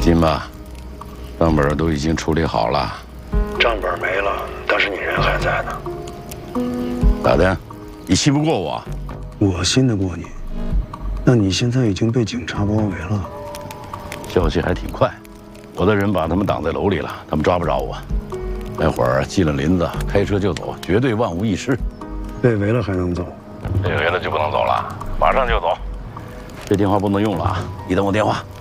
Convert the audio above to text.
心吧，账本都已经处理好了。 账本没了，但是你人还在呢。 咋的？你信不过我？ 我信得过你，那你现在已经被警察包围了。 消息还挺快，我的人把他们挡在楼里了，他们抓不着我。待会儿进了林子，开车就走，绝对万无一失。 被围了还能走？ 被围了就不能走了，马上就走。这电话不能用了啊！你等我电话。